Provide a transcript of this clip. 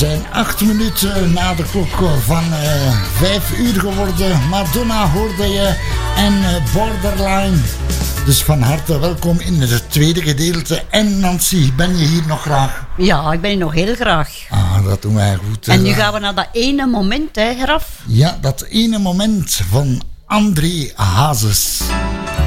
zijn 8 minuten na de klok van 5 uur geworden. Madonna hoorde je en Borderline. Dus van harte welkom in het tweede gedeelte. En Nancy, ben je hier nog graag? Ja, ik ben hier nog heel graag. Ah, dat doen wij goed. En nu gaan we naar dat ene moment, hè, Graf? Ja, dat ene moment van André Hazes.